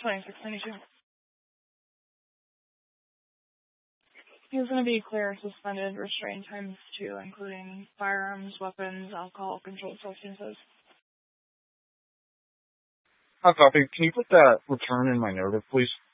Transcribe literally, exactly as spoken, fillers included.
twenty-six ninety-two. He's going to be clear suspended restraint times two, including firearms, weapons, alcohol-controlled substances. Hot copy. Can you put that return in my narrative, please?